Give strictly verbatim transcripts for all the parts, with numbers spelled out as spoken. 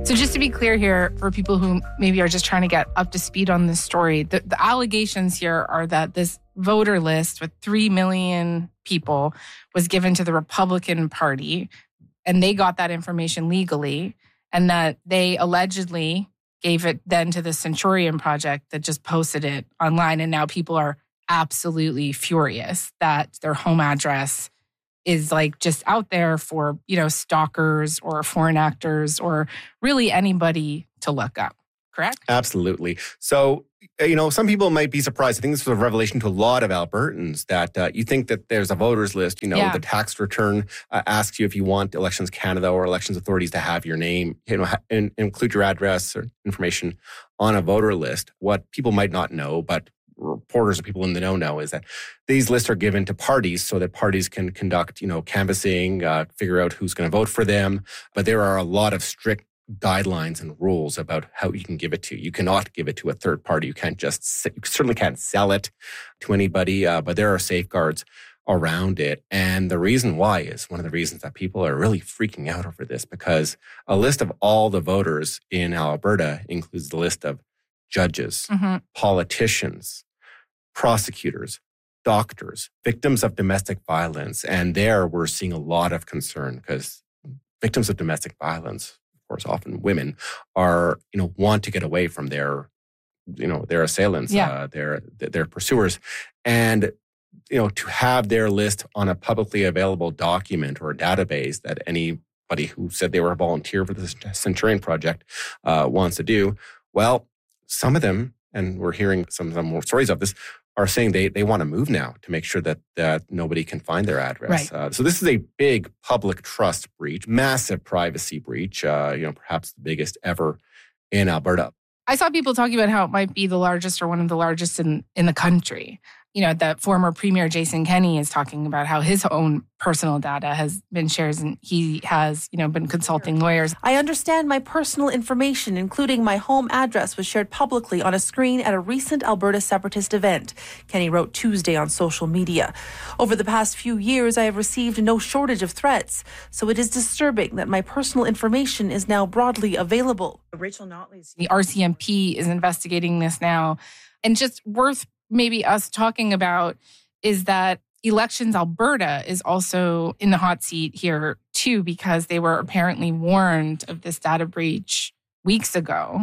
So just to be clear here, for people who maybe are just trying to get up to speed on this story, the, the allegations here are that this voter list with three million people was given to the Republican Party, and they got that information legally, and that they allegedly gave it then to the Centurion Project that just posted it online. And now people are absolutely furious that their home address is like just out there for, you know, stalkers or foreign actors or really anybody to look up. Correct? Absolutely. So, you know, some people might be surprised. I think this was a revelation to a lot of Albertans that uh, you think that there's a voters list, you know, Yeah. the tax return uh, asks you if you want Elections Canada or elections authorities to have your name, you know, ha- in, include your address or information on a voter list. What people might not know, but reporters or people in the know know is that these lists are given to parties so that parties can conduct, you know, canvassing, uh, figure out who's going to vote for them. But there are a lot of strict guidelines and rules about how you can give it to. You cannot give it to a third party. You can't just, you certainly can't sell it to anybody, uh, but there are safeguards around it. And the reason why is one of the reasons that people are really freaking out over this, because a list of all the voters in Alberta includes the list of judges, Mm-hmm. politicians, prosecutors, doctors, victims of domestic violence. And there we're seeing a lot of concern because victims of domestic violence, of course, often women, are, you know, want to get away from their, you know, their assailants, Yeah. uh, their, their pursuers. And, you know, to have their list on a publicly available document or a database that anybody who said they were a volunteer for the Centurion Project uh, wants to do, well, some of them, and we're hearing some, some more stories of this, are saying they, they want to move now to make sure that, that nobody can find their address. Right. Uh, so this is a big public trust breach, massive privacy breach, uh, you know, perhaps the biggest ever in Alberta. I saw people talking about how it might be the largest or one of the largest in, in the country. You know, that former Premier Jason Kenney is talking about how his own personal data has been shared and he has, you know, been consulting lawyers. I understand my personal information, including my home address, was shared publicly on a screen at a recent Alberta separatist event, Kenney wrote Tuesday on social media. Over the past few years, I have received no shortage of threats, so it is disturbing that my personal information is now broadly available. Rachel Notley's. The R C M P is investigating this now. And just worth maybe us talking about is that Elections Alberta is also in the hot seat here too, because they were apparently warned of this data breach weeks ago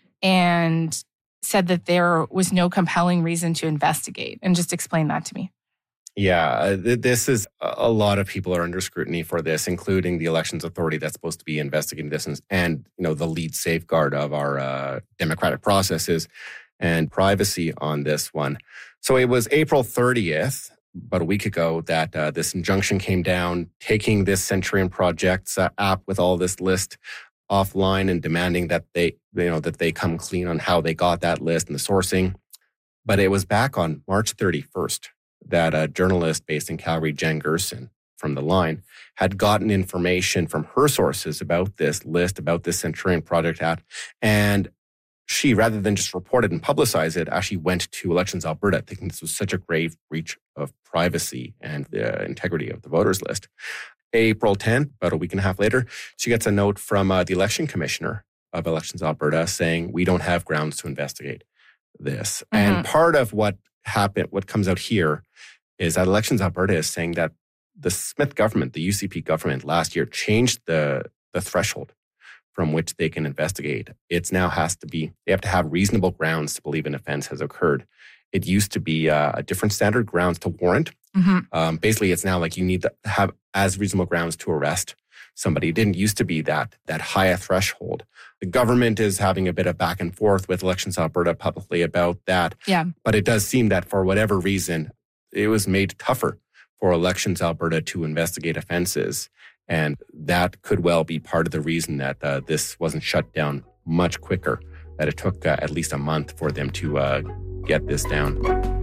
and said that there was no compelling reason to investigate. And just explain that to me. Yeah, this is a lot of people are under scrutiny for this, including the Elections Authority that's supposed to be investigating this, and, and you know, the lead safeguard of our uh, democratic processes and privacy on this one. So it was April thirtieth, about a week ago, that uh, this injunction came down, taking this Centurion Project's uh, app with all this list offline and demanding that they, you know, that they come clean on how they got that list and the sourcing. But it was back on March thirty-first that a journalist based in Calgary, Jen Gerson from The Line, had gotten information from her sources about this list, about this Centurion Project app, and she, rather than just report it and publicize it, actually went to Elections Alberta, thinking this was such a grave breach of privacy and the integrity of the voters list. April tenth, about a week and a half later, she gets a note from uh, the election commissioner of Elections Alberta saying, we don't have grounds to investigate this. Mm-hmm. And part of what happened, what comes out here, is that Elections Alberta is saying that the Smith government, the U C P government last year, changed the, the threshold from which they can investigate. It now has to be, they have to have reasonable grounds to believe an offense has occurred. It used to be uh, a different standard, grounds to warrant. Mm-hmm. Um, basically, it's now like you need to have as reasonable grounds to arrest somebody. It didn't used to be that, that high a threshold. The government is having a bit of back and forth with Elections Alberta publicly about that. Yeah. But it does seem that for whatever reason, it was made tougher for Elections Alberta to investigate offenses. And that could well be part of the reason that uh, this wasn't shut down much quicker, that it took uh, at least a month for them to uh, get this down.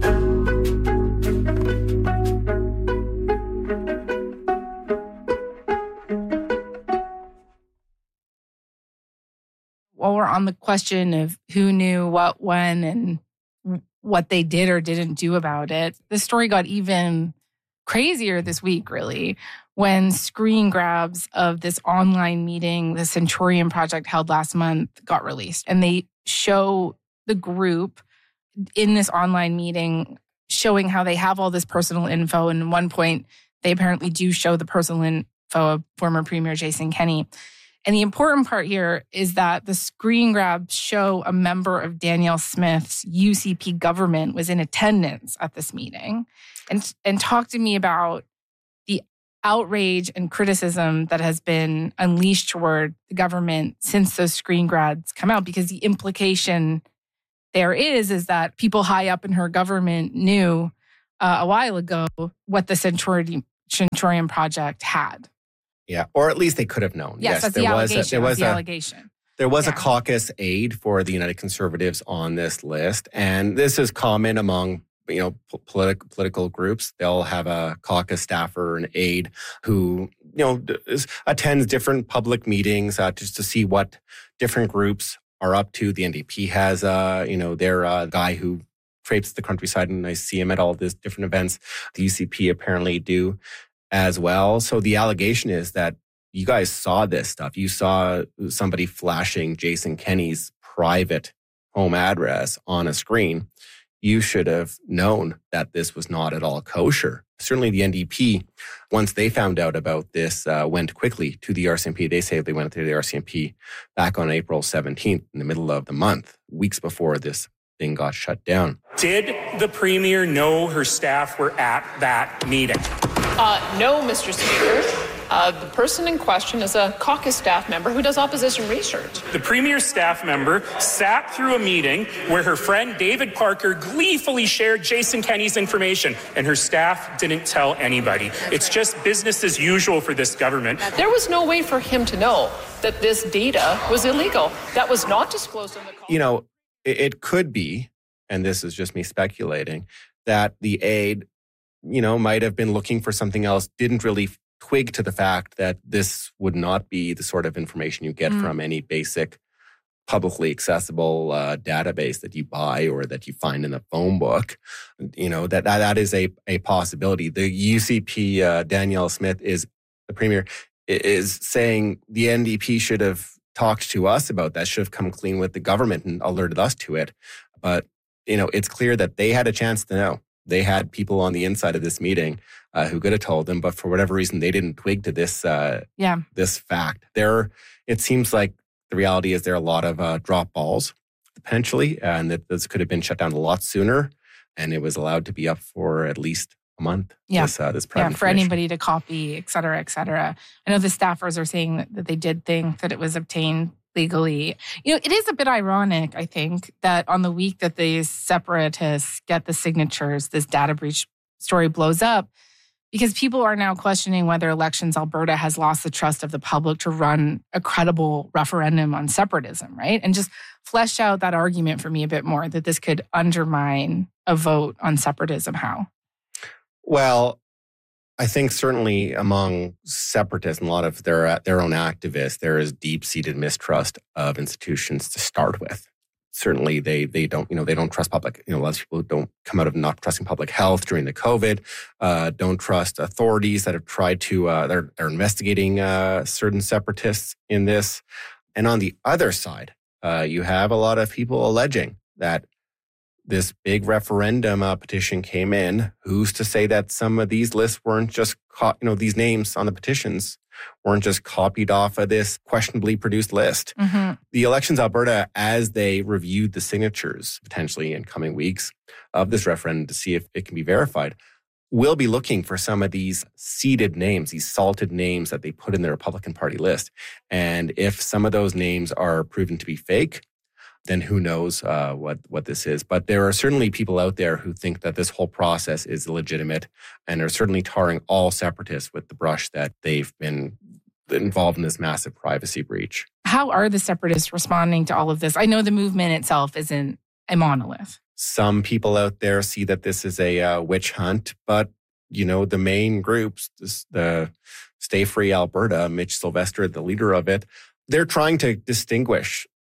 While we're on the question of who knew what, when, and what they did or didn't do about it, the story got even crazier this week, really, when screen grabs of this online meeting the Centurion Project held last month got released. And they show the group in this online meeting showing how they have all this personal info. And at one point, they apparently do show the personal info of former Premier Jason Kenney. And the important part here is that the screen grabs show a member of Danielle Smith's U C P government was in attendance at this meeting and, and talked to me about the outrage and criticism that has been unleashed toward the government since those screen grabs come out, because the implication there is, is that people high up in her government knew uh, a while ago what the Centurion, Centurion Project had. Yeah, or at least they could have known. Yes, yes that's there the was allegation. A, there was the a, allegation. There was yeah. a caucus aide for the United Conservatives on this list, and this is common among you know political political groups. They'll have a caucus staffer, an aide, who you know is, attends different public meetings uh, just to see what different groups are up to. The N D P has uh, you know their uh, guy who traipses the countryside, and I see him at all these different events. The U C P apparently do as well. So the allegation is that you guys saw this stuff. You saw somebody flashing Jason Kenney's private home address on a screen. You should have known that this was not at all kosher. Certainly the N D P, once they found out about this, uh, went quickly to the R C M P. They say they went to the R C M P back on April seventeenth, in the middle of the month, weeks before this thing got shut down. Did the Premier know her staff were at that meeting? Uh, no, Mister Speaker. Uh, the person in question is a caucus staff member who does opposition research. The Premier's staff member sat through a meeting where her friend David Parker gleefully shared Jason Kenney's information, and her staff didn't tell anybody. It's just business as usual for this government. There was no way for him to know that this data was illegal. That was not disclosed in the call. You know, it, it could be, and this is just me speculating, that the aide, you know, might have been looking for something else, didn't really twig to the fact that this would not be the sort of information you get mm. from any basic publicly accessible uh, database that you buy or that you find in the phone book. You know, that that, that is a, a possibility. The U C P, uh, Danielle Smith, is the Premier, is saying the N D P should have talked to us about that, should have come clean with the government and alerted us to it. But, you know, it's clear that they had a chance to know. They had people on the inside of this meeting uh, who could have told them, but for whatever reason, they didn't twig to this uh, yeah. this fact. There, it seems like the reality is there are a lot of uh, drop balls, potentially, and that this could have been shut down a lot sooner, and it was allowed to be up for at least a month. Yeah, this, uh, this yeah, for anybody to copy, et cetera, et cetera. I know the staffers are saying that, that they did think that it was obtained legally. You know, it is a bit ironic, I think, that on the week that these separatists get the signatures, this data breach story blows up, because people are now questioning whether Elections Alberta has lost the trust of the public to run a credible referendum on separatism, right? And just flesh out that argument for me a bit more, that this could undermine a vote on separatism. How? Well, I think certainly among separatists and a lot of their their own activists, there is deep-seated mistrust of institutions to start with. Certainly, they they don't you know they don't trust public. You know, a lot of people don't come out of not trusting public health during the COVID. Uh, don't trust authorities that have tried to uh, they're they're investigating uh, certain separatists in this. And on the other side, uh, you have a lot of people alleging that this big referendum uh, petition came in. Who's to say that some of these lists weren't just, co- you know, these names on the petitions weren't just copied off of this questionably produced list? Mm-hmm. The Elections Alberta, as they reviewed the signatures potentially in coming weeks of this referendum to see if it can be verified, will be looking for some of these seeded names, these salted names that they put in the Republican Party list. And if some of those names are proven to be fake, then who knows uh, what, what this is. But there are certainly people out there who think that this whole process is legitimate and are certainly tarring all separatists with the brush that they've been involved in this massive privacy breach. How are the separatists responding to all of this? I know the movement itself isn't a monolith. Some people out there see that this is a uh, witch hunt, but, you know, the main groups, this, the Stay Free Alberta, Mitch Sylvester, the leader of it, they're trying to distinguish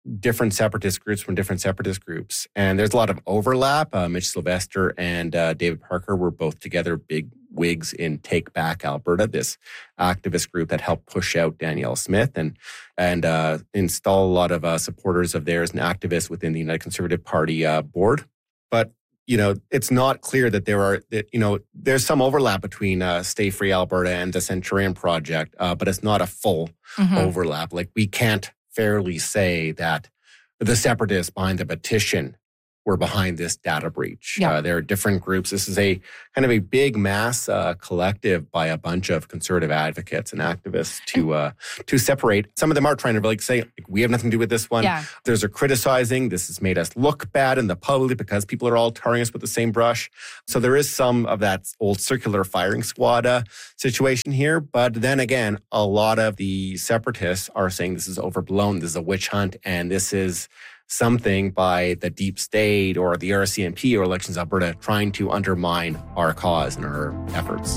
different separatist groups from different separatist groups. And there's a lot of overlap. Uh, Mitch Sylvester and uh, David Parker were both together big wigs in Take Back Alberta, this activist group that helped push out Danielle Smith and and uh, install a lot of uh, supporters of theirs and activists within the United Conservative Party uh, board. But you know, it's not clear that there are, that, you know, there's some overlap between uh, Stay Free Alberta and the Centurion Project, uh, but it's not a full mm-hmm. overlap. Like, we can't fairly say that the separatists behind the petition were behind this data breach. Yeah. Uh, there are different groups. This is a kind of a big mass uh, collective by a bunch of conservative advocates and activists to uh, to separate. Some of them are trying to really say, like, we have nothing to do with this one. Yeah. There's a criticizing. This has made us look bad in the public because people are all tarring us with the same brush. So there is some of that old circular firing squad uh, situation here. But then again, a lot of the separatists are saying this is overblown. This is a witch hunt, and this is something by the deep state or the R C M P or Elections Alberta trying to undermine our cause and our efforts.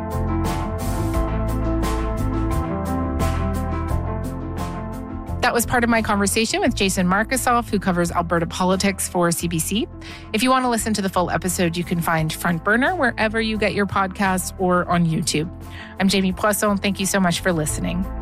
That was part of my conversation with Jason Markusoff, who covers Alberta politics for C B C. If you want to listen to the full episode, you can find Front Burner wherever you get your podcasts or on YouTube. I'm Jamie Poisson. Thank you so much for listening.